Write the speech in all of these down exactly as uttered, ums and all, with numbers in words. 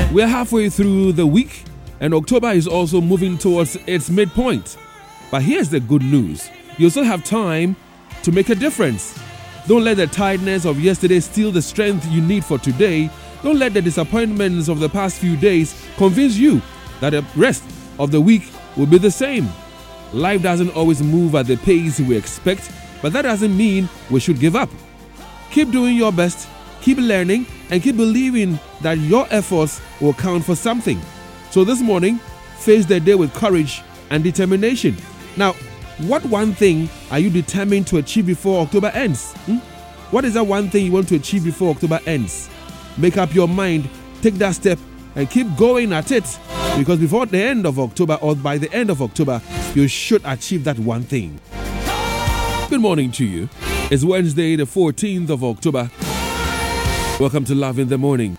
We're halfway through the week, and October is also moving towards its midpoint. But here's the good news. You still have time to make a difference. Don't let the tiredness of yesterday steal the strength you need for today. Don't let the disappointments of the past few days convince you that the rest of the week will be the same. Life doesn't always move at the pace we expect, but that doesn't mean we should give up. Keep doing your best, keep learning, and keep believing that your efforts will count for something. So this morning, face the day with courage and determination. Now, what one thing are you determined to achieve before October ends? Hmm? What is that one thing you want to achieve before October ends? Make up your mind, take that step, and keep going at it. Because before the end of October, or by the end of October, you should achieve that one thing. Good morning to you. It's Wednesday, the fourteenth of October. Welcome to Love in the Morning.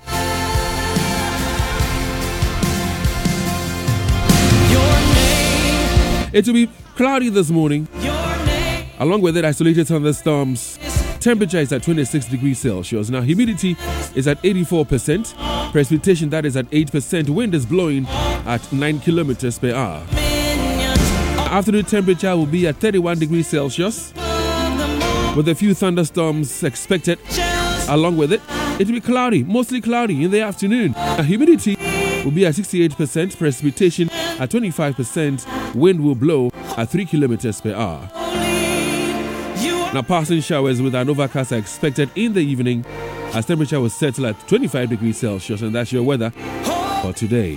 It will be cloudy this morning. Along with it, isolated thunderstorms. Temperature is at twenty-six degrees Celsius. Now, humidity is at eighty-four percent. Precipitation, that is at eight percent. Wind is blowing at nine kilometers per hour. Afternoon temperature will be at thirty-one degrees Celsius, with a few thunderstorms expected. Along with it, it will be cloudy, mostly cloudy in the afternoon. Now, humidity will be at sixty-eight percent. Precipitation at twenty-five percent. Wind will blow at three kilometers per hour. Now, passing showers with an overcast are expected in the evening, as temperature will settle at twenty-five degrees Celsius, and that's your weather for today.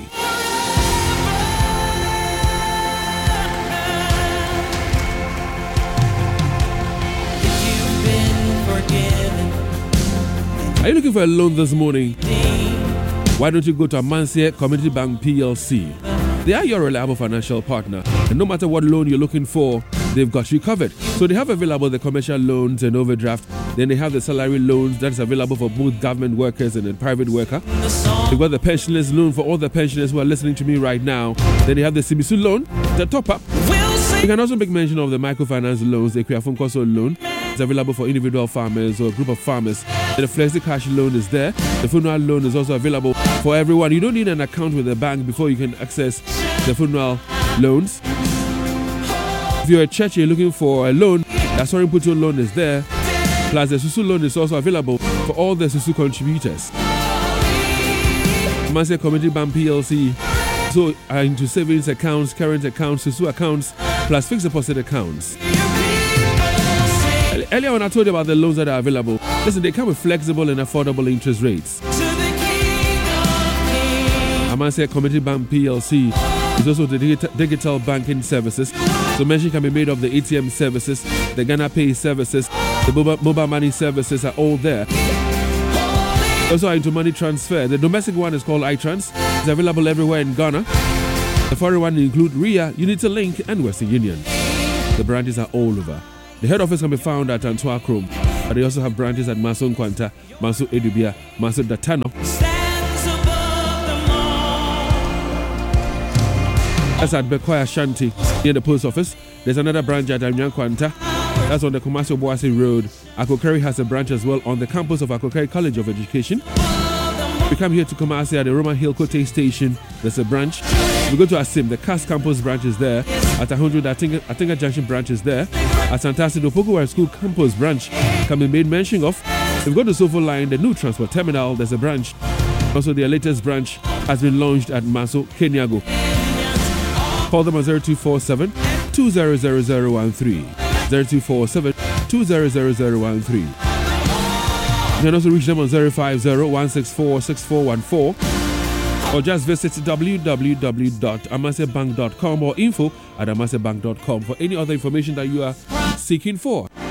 Are you looking for a loan this morning? Why don't you go to Amancia Community Bank P L C? They are your reliable financial partner, and no matter what loan you're looking for, they've got you covered. So they have available the commercial loans and overdraft. Then they have the salary loans that's available for both government workers and the private worker. They've got the pensioners loan for all the pensioners who are listening to me right now. Then they have the Simisu loan, the top up. You can also make mention of the microfinance loans, the Kriafunkoso loan. It's available for individual farmers or a group of farmers. And the Flexi Cash loan is there. The funeral loan is also available for everyone. You don't need an account with the bank before you can access the funeral loans. If you're a church, you're looking for a loan, the Sorin Puto loan is there. Plus, the Susu loan is also available for all the Susu contributors. Amancia Community Bank P L C so are into savings accounts, current accounts, Susu accounts, plus fixed deposit accounts. Earlier when I told you about the loans that are available, listen, they come with flexible and affordable interest rates. Amancia Community Bank P L C is also the digital, digital banking services. So mention can be made of the A T M services, the Ghana Pay services, the mobile, mobile money services are all there. Also into money transfer. The domestic one is called iTrans. It's available everywhere in Ghana. The foreign one include R I A, Unity-Link, and Western Union. The branches are all over. The head office can be found at Antoine Chrome, but they also have branches at Maso Nkwanta, Maso Edubia, Maso Datano. That's at Bekwai Ashanti, near the post office. There's another branch at Anyankwanta. That's on the Kumasi Boase Road. Akokeri has a branch as well on the campus of Akokeri College of Education. We come here to Kumasi at the Roman Hill Kote Station. There's a branch. We go to Asim, the C A S campus branch is there. At one hundred, Atinga, Atinga Junction branch is there. At Santasi, the Pokuwari School campus branch can be made mention of. We've got the Sofo line, the new transport terminal, there's a branch. Also, their latest branch has been launched at Maso Kenyago. Call them on zero two four seven, two zero zero zero one three. zero two four seven, two zero zero zero one three. You can also reach them on zero five zero, one six four, six four one four. Or just visit w w w dot amasebank dot com or info at amasebank dot com for any other information that you are seeking for.